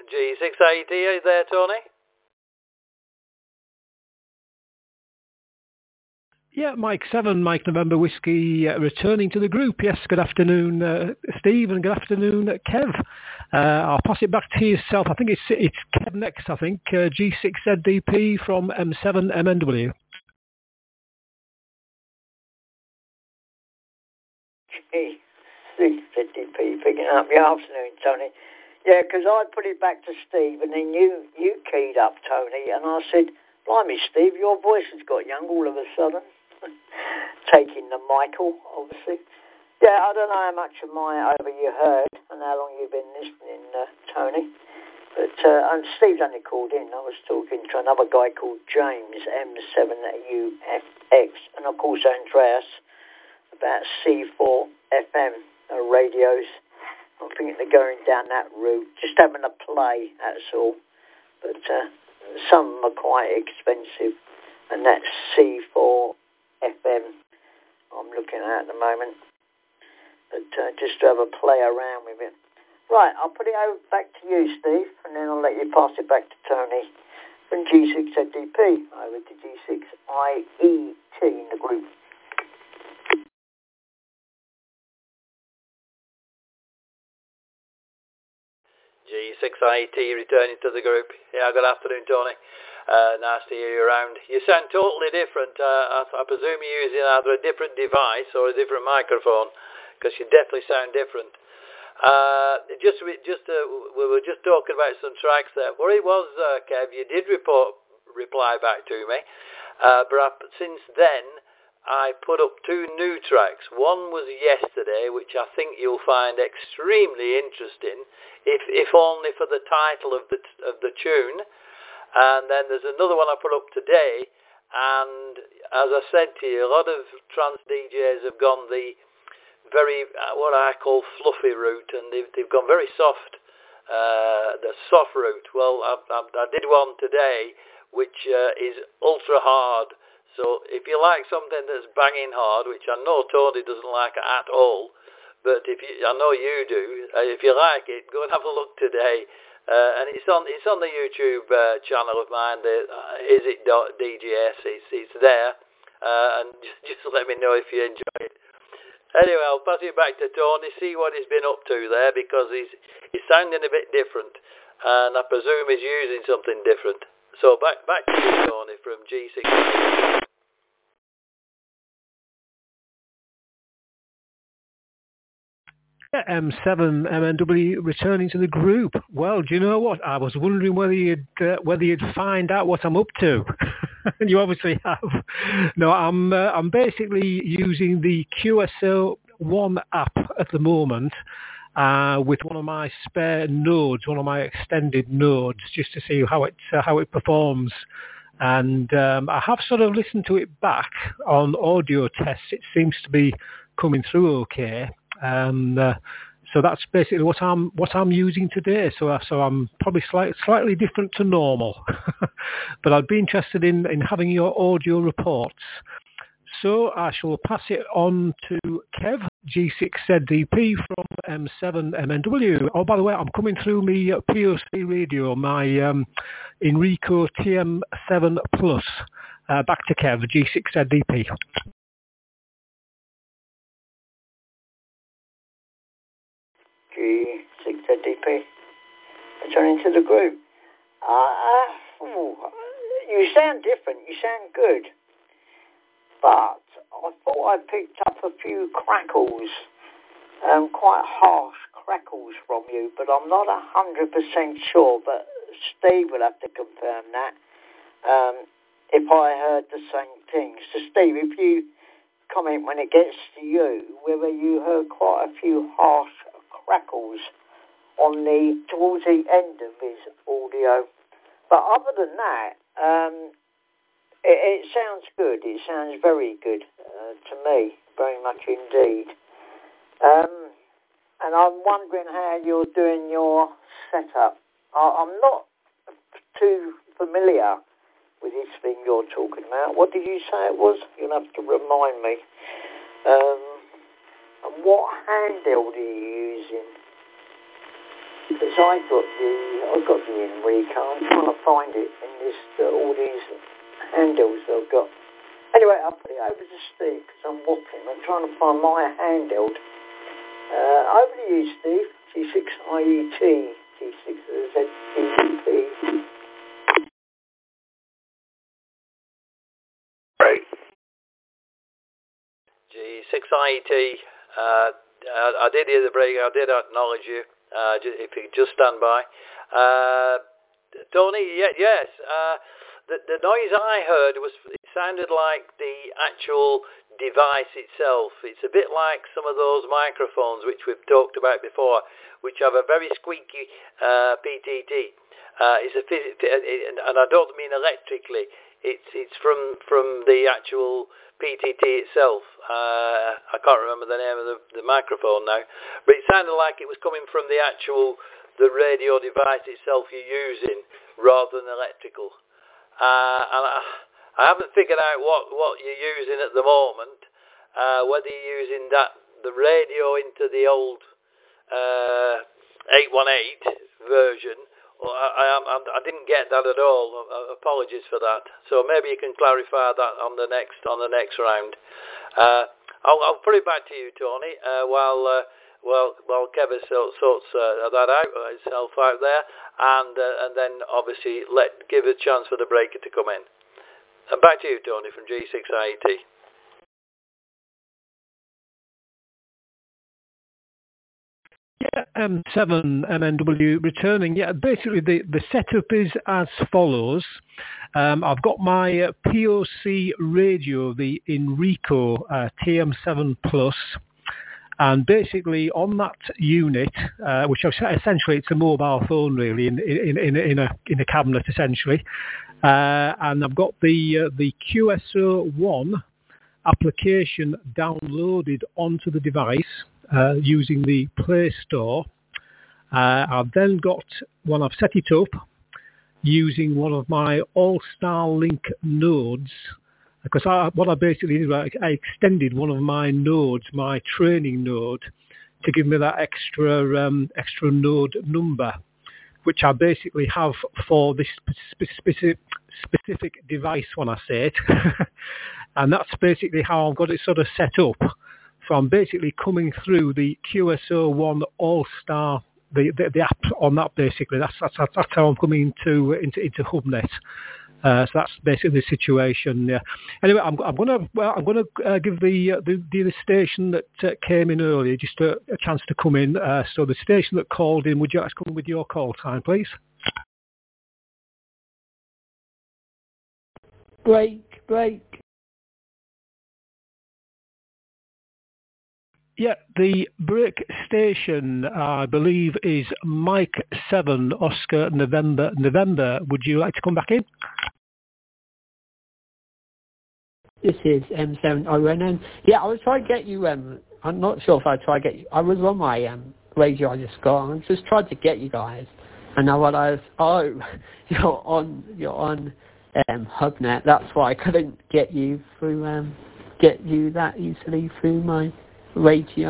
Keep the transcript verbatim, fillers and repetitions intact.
G six eighty, are you there, Tony? Yeah, Mike seven, Mike November Whiskey, uh, returning to the group. Yes, good afternoon, uh, Steve, and good afternoon, Kev. Uh, I'll pass it back to yourself. I think it's it's Kev next, I think. Uh, G six Z D P from M seven M N W. G six Z D P, picking up the afternoon, Tony. Yeah, because I put it back to Steve, and then you, you keyed up, Tony, and I said, blimey, Steve, your voice has got young all of a sudden. Taking the Michael, obviously. Yeah, I don't know how much of my over you heard and how long you've been listening, uh, Tony. But uh, and Steve's only called in. I was talking to another guy called James, M seven U F X, and of course Andreas, about C four F M uh, radios. I'm thinking they're going down that route, just having a play, that's all. But uh, some are quite expensive, and that's C four F M I'm looking at at the moment. But uh, just to have a play around with it. Right, I'll put it over back to you, Steve, and then I'll let you pass it back to Tony from G six Z D P over to G six I E T in the group. G six I E T returning to the group. Yeah, good afternoon, Tony. Uh, nice to hear you around. You sound totally different. Uh, I, I presume you're using either a different device or a different microphone, because you definitely sound different. Uh, just, just, uh, we were just talking about some tracks there. What it was, uh, Kev, you did report, reply back to me, uh, but I, since then, I put up two new tracks. One was yesterday, which I think you'll find extremely interesting, if, if only for the title of the, of the tune. And then there's another one I put up today, and as I said to you, a lot of trance D Js have gone the very, uh, what I call fluffy route, and they've, they've gone very soft, uh, the soft route. Well, I, I, I did one today, which uh, is ultra hard. So if you like something that's banging hard, which I know Tony doesn't like at all, but if you, I know you do, uh, if you like it, go and have a look today. Uh, and it's on it's on the YouTube uh, channel of mine, the uh, Is It D J S. It's, it's there, uh, and just, just let me know if you enjoy it. Anyway, I'll pass it back to Tony, see what he's been up to there, because he's he's sounding a bit different, and I presume he's using something different. So back back to you, Tony, from G six. M seven M N W returning to the group. Well, do you know what? I was wondering whether you'd uh, whether you'd find out what I'm up to. And you obviously have. No, I'm uh, I'm basically using the Q S O one app at the moment uh, with one of my spare nodes, one of my extended nodes, just to see how it uh, how it performs. And um, I have sort of listened to it back on audio tests. It seems to be coming through okay. And uh, so that's basically what I'm what I'm using today. So uh, so I'm probably slight, slightly different to normal, but I'd be interested in, in having your audio reports. So I shall pass it on to Kev, G six Z D P from M seven M N W. Oh, by the way, I'm coming through my P O C radio, my um, Enrico T M seven Plus. Uh, back to Kev, G six Z D P. G six Z D P. Returning to the group. Uh, ooh, you sound different. You sound good. But I thought I picked up a few crackles, um, quite harsh crackles from you, but I'm not one hundred percent sure, but Steve will have to confirm that, um, if I heard the same thing. So Steve, if you comment when it gets to you, whether you heard quite a few harsh crackles on the towards the end of his audio. But other than that, um, it, it sounds good. It sounds very good uh, to me, very much indeed. Um, and I'm wondering how you're doing your setup. I, I'm not too familiar with this thing you're talking about. What did you say it was? You'll have to remind me. Um, and what handheld are you using? Because I got the, I got the Enrico. I'm trying to find it in this, uh, all these handles I've got. Anyway, I'll put it over to Steve because I'm waffling. I'm trying to find my handheld. Uh, over to you, Steve. G six I E T, G six Z T P. Right. G six I E T. Uh, I, I did hear the break. I did acknowledge you. Uh, just, if you could just stand by. Uh, Tony, yeah, yes. Uh, the, the noise I heard was, it sounded like the actual device itself. It's a bit like some of those microphones which we've talked about before, which have a very squeaky uh, P T T. Uh, it's a phys- and I don't mean electrically. It's it's from from the actual P T T itself. Uh, I can't remember the name of the, the microphone now, but it sounded like it was coming from the actual the radio device itself you're using rather than electrical. Uh, and I, I haven't figured out what, what you're using at the moment, uh, whether you're using that the radio into the old uh, eight one eight version. Well, I, I, I didn't get that at all. Apologies for that. So maybe you can clarify that on the next on the next round. Uh, I'll, I'll put it back to you, Tony, uh, while uh, while while Kevin sorts, sorts uh, that out himself out there, and uh, and then obviously let give a chance for the breaker to come in. And back to you, Tony, from G six I E T. Yeah, M seven M N W returning. Yeah, basically the, the setup is as follows. Um, I've got my uh, P O C radio, the Enrico uh, T M seven Plus, and basically on that unit, uh, which essentially it's a mobile phone really in in in, in a in a cabinet essentially, uh, and I've got the uh, the Q S O one application downloaded onto the device. Uh, using the Play Store. Uh, I've then got, when I've set it up, using one of my All-Star Link nodes, because I, what I basically did, I, I extended one of my nodes, my training node, to give me that extra um, extra node number, which I basically have for this specific, specific device when I say it. And that's basically how I've got it sort of set up. So I'm basically coming through the Q S O one All-Star, the, the the app on that basically. That's that's that's how I'm coming into into into HubNet. Uh, so that's basically the situation. Yeah. Anyway, I'm I'm gonna well I'm gonna uh, give the, uh, the the station that uh, came in earlier just a, a chance to come in. Uh, so the station that called in, would you like to come with your call time, please? Break, break. Yeah, the break station, I believe, is Mike seven, Oscar, November, November. Would you like to come back in? This is M seven O N N. Yeah, I was trying to get you, um, I'm not sure if I tried to get you, I was on my um, radio I just got, I just tried to get you guys, and I realised, oh, you're on, you're on um, HubNet, that's why I couldn't get you through, um, get you that easily through my radio.